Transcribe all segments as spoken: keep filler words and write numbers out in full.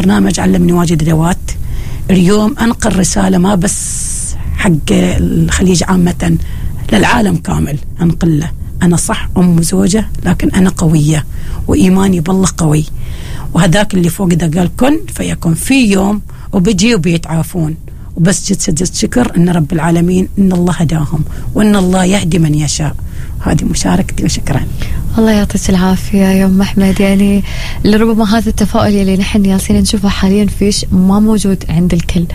برنامج علمني واجد أدوات. اليوم أنقل رسالة ما بس حق الخليج عامة، للعالم كامل أنقل له أنا صح أم وزوجة، لكن أنا قوية وإيماني بالله قوي. وهذاك اللي فوق ده قال كن فيكون، في يوم وبيجي وبيتعافون. وبس جد سجد شكر أن رب العالمين إن الله هداهم وإن الله يهدي من يشاء. هذه مشاركتي وشكرا. الله يعطيك العافية يا أم أحمد. يعني لربما هذا التفاؤل اللي نحن ياسين نشوفه حاليا فيش ما موجود عند الكل.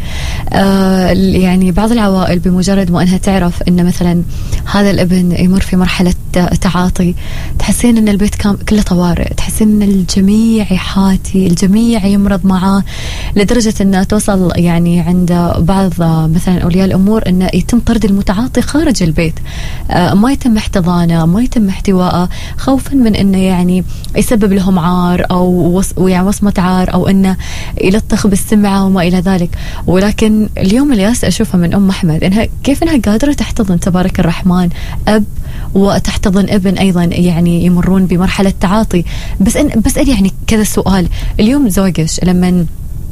آه يعني بعض العوائل بمجرد ما أنها تعرف أن مثلا هذا الابن يمر في مرحلة تعاطي، تحسين أن البيت كام كله طوارئ، تحسين أن الجميع يحاتي، الجميع يمرض معاه، لدرجة أنها توصل يعني عند بعض مثلا أولياء الأمور أن يتم طرد المتعاطي خارج البيت، آه ما يتم احتضانه، ما يتم احتوائه، خوفا من انه يعني يسبب لهم عار او يعني وصمة عار او انه يلطخ بالسمعة وما الى ذلك. ولكن اليوم اللي اشوفه من ام احمد انها كيف انها قادرة تحتضن تبارك الرحمن اب وتحتضن ابن ايضا يعني يمرون بمرحلة تعاطي. بس إن بس يعني كذا سؤال، اليوم زوجش لما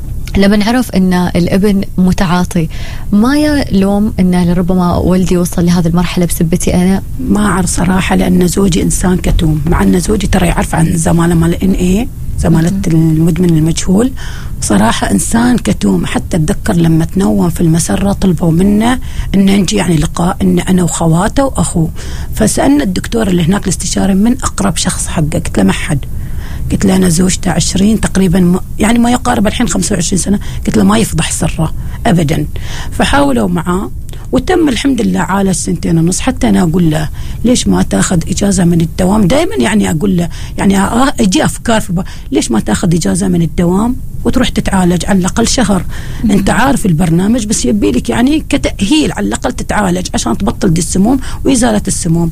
لما نعرف ان الابن متعاطي ما يلوم ان لربما والدي وصل لهذه المرحله بسبتي انا؟ ما اعرف صراحه، لان زوجي انسان كتوم، مع ان زوجي ترى يعرف عن زماله مال ان ايه زماله المدمن المجهول. صراحه انسان كتوم. حتى اتذكر لما تنوم في المسره طلبوا منا ان نجي يعني لقاء ان انا وخواته واخوه، فسالنا الدكتور اللي هناك الاستشاري من اقرب شخص حقه، قلت له ما حد. قلت له أنا زوجته عشرين تقريبا يعني ما يقارب الحين خمسة وعشرين سنة. قلت له ما يفضح سره أبدا. فحاولوا معاه وتم الحمد لله عالج سنتين ونص. حتى أنا أقول له ليش ما تأخذ إجازة من الدوام؟ دائما يعني أقول له يعني أجي أفكار في ليش ما تأخذ إجازة من الدوام وتروح تتعالج على الأقل شهر. م- أنت عارف البرنامج بس يبي لك يعني كتأهيل على الأقل تتعالج عشان تبطل دي السموم وإزالة السموم.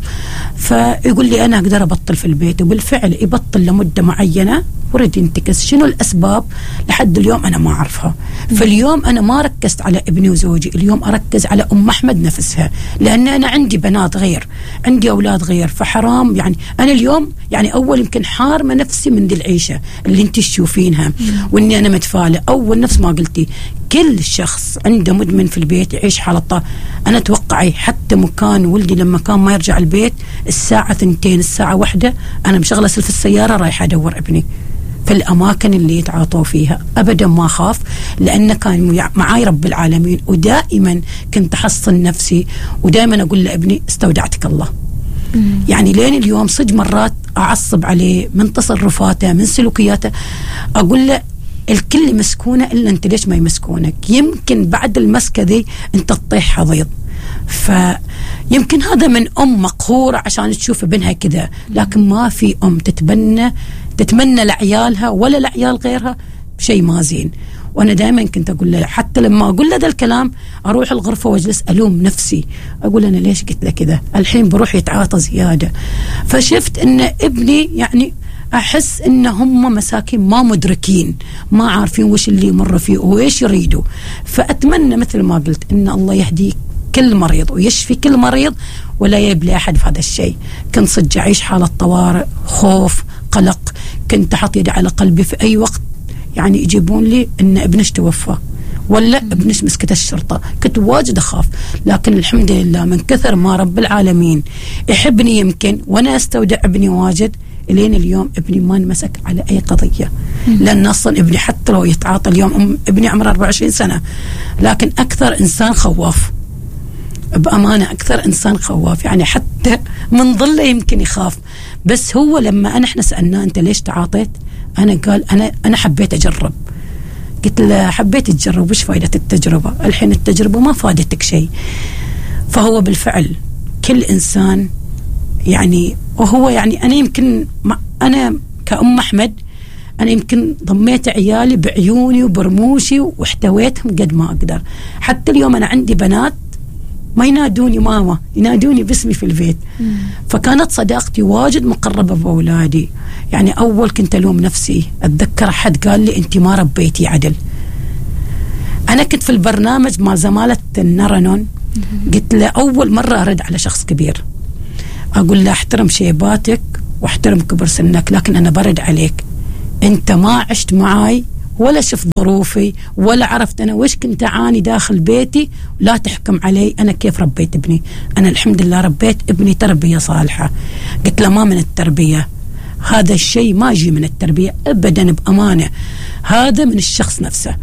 فيقول لي أنا أقدر أبطل في البيت، وبالفعل يبطل لمدة معينة ورد ينتكس. شنو الأسباب لحد اليوم أنا ما أعرفها. فاليوم أنا ما ركزت على ابني وزوجي، اليوم أركز على أم أحمد نفسها، لأن أنا عندي بنات غير، عندي أولاد غير، فحرام يعني أنا اليوم يعني أول يمكن حارمة نفسي من دي العيشة اللي أنت تشوفينها وإني أنا متفالة. أول نفس ما قلتي كل شخص عنده مدمن في البيت يعيش حالة طا. أنا أتوقعي حتى مكان ولدي لما كان ما يرجع البيت الساعة ثنتين الساعة واحدة أنا مشغلة سلف السيارة رايحة أدور ابني في الأماكن اللي يتعاطوا فيها. أبدا ما خاف، لأن كان معاي رب العالمين، ودائما كنت أحصن نفسي، ودائما أقول لابني استودعتك الله. مم. يعني لين اليوم صج مرات أعصب عليه من تصرفاته من سلوكياته، أقول له الكل مسكونة إلا أنت ليش ما يمسكونك؟ يمكن بعد المسكة ذي أنت تطيح حضيض. فيمكن هذا من أم مقهورة عشان تشوف ابنها كذا، لكن ما في أم تتبنى تتمنى لعيالها ولا لعيال غيرها شيء ما زين. وأنا دائما كنت أقول له، حتى لما أقول له ذا الكلام أروح الغرفة واجلس ألوم نفسي، أقول أنا ليش قلت له كذا؟ الحين بروح يتعاطى زيادة. فشفت أن ابني يعني أحس إن هم مساكين ما مدركين، ما عارفين وش اللي يمر فيه وإيش يريدوا. فأتمنى مثل ما قلت إن الله يهدي كل مريض ويشفي كل مريض ولا يبلي أحد في هذا الشيء. كنت صدق أعيش حالة طوارئ، خوف، قلق، كنت أحط يدي على قلبي في أي وقت يعني يجيبون لي إن ابنش توفى ولا ابنش مسكت الشرطة. كنت واجد أخاف، لكن الحمد لله من كثر ما رب العالمين يحبني يمكن وأنا أستودع ابني واجد، إلين اليوم ابني ما انمسك على أي قضية. لأن أصلا ابني حتى لو يتعاطى اليوم، ابني عمره أربعة وعشرين سنة، لكن أكثر إنسان خواف بأمانة، أكثر إنسان خواف. يعني حتى من ظله يمكن يخاف. بس هو لما أنا إحنا سألناه أنت ليش تعاطيت؟ أنا قال أنا أنا حبيت أجرب. قلت له حبيت تجرب، وش فائدة التجربة؟ الحين التجربة ما فادتك شيء. فهو بالفعل كل إنسان يعني، وهو يعني أنا يمكن أنا كأم أحمد أنا يمكن ضميت عيالي بعيوني وبرموشي واحتويتهم قد ما أقدر. حتى اليوم أنا عندي بنات ما ينادوني ماما، ينادوني باسمي في البيت. مم. فكانت صداقتي واجد مقربة بأولادي. يعني أول كنت ألوم نفسي، أتذكر أحد قال لي أنت ما ربيتي عدل. أنا كنت في البرنامج مع زمالة النرنون، قلت له أول مرة أرد على شخص كبير أقول له احترم شيباتك واحترم كبر سنك، لكن أنا برد عليك، أنت ما عشت معاي ولا شفت ظروفي ولا عرفت أنا وش كنت أعاني داخل بيتي. لا تحكم علي أنا كيف ربيت ابني. أنا الحمد لله ربيت ابني تربية صالحة. قلت له ما من التربية، هذا الشيء ما يجي من التربية أبدا بأمانة، هذا من الشخص نفسه.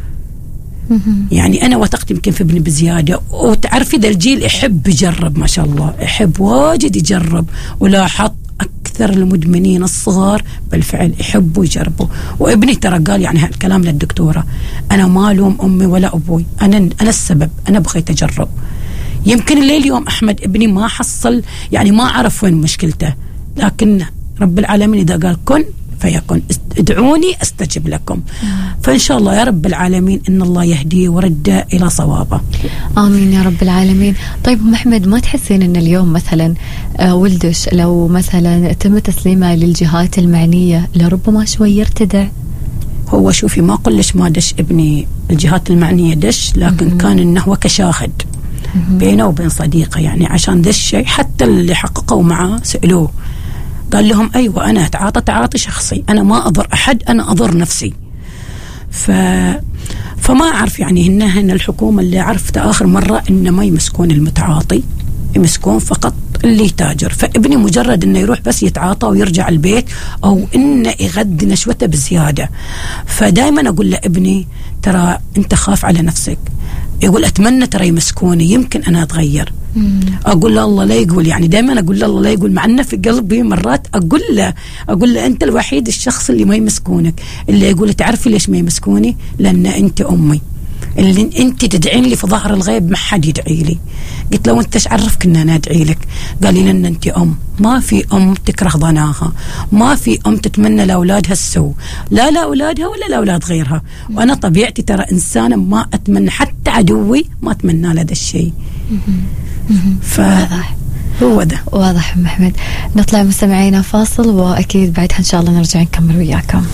يعني أنا وثقت يمكن في ابني بزيادة. وتعرفي ذا الجيل يحب يجرب، ما شاء الله يحب واجد يجرب. ولاحظت أكثر المدمنين الصغار بالفعل يحبوا يجربوا. وابني ترى قال يعني هالكلام للدكتورة، أنا ما ألوم أمي ولا أبوي، أنا أنا السبب، أنا بغيت أجرب. يمكن الليل يوم أحمد ابني ما حصل، يعني ما عرف وين مشكلته، لكن رب العالمين إذا قال كن فيكن، ادعوني استجب لكم. فإن شاء الله يا رب العالمين إن الله يهديه ورده إلى صوابه. آمين يا رب العالمين. طيب محمد، ما تحسين إن اليوم مثلا آه ولدش لو مثلا تم تسليمه للجهات المعنية لربما شوي يرتدع؟ هو شوفي ما قلش ما دش ابني الجهات المعنية، دش لكن م-م. كان إنه هو كشاهد م-م. بينه وبين صديقه، يعني عشان دش شيء حتى اللي حققوا معاه سألوه قال لهم أيوة أنا أتعاطى تعاطي شخصي، أنا ما أضر أحد، أنا أضر نفسي. ف... فما أعرف يعني هن هن الحكومة اللي عرفت آخر مرة إن ما يمسكون المتعاطي، يمسكون فقط اللي تاجر. فابني مجرد إنه يروح بس يتعاطى ويرجع البيت، أو إنه يغذي نشوته بزيادة. فدايما أقول لابني ترى أنت خاف على نفسك، يقول أتمنى ترى يمسكوني يمكن أنا أتغير. مم. أقول له الله لا يقول، يعني دائما أقول له الله لا يقول، مع أنه في قلبي مرات أقول له أقول له أنت الوحيد الشخص اللي ما يمسكونك، اللي يقول تعرفي ليش ما يمسكوني؟ لأن أنت أمي، اللي أنت تدعين لي في ظهر الغيب ما حد يدعي لي. قلت له وأنت إيش عرفك إن أنا أدعي لك؟ قال لي لأن أنت أم، ما في أم تكره ضناها، ما في أم تتمنى لأولادها السوء، لا لا أولادها ولا لأولاد غيرها. وأنا طبيعتي ترى إنسانة ما أتمنى حتى عدوي ما أتمنى له هذا الشيء. فواضح هو ده واضح. محمد، نطلع مستمعينا فاصل وأكيد بعدها إن شاء الله نرجع نكمل وياكم.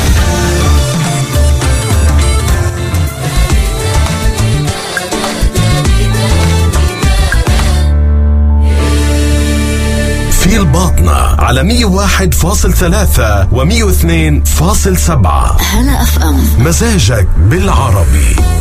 في الباطنة على مية وواحد فاصل ثلاثة ومية واثنين فاصل سبعة. هلا أف أم، مزاجك بالعربي.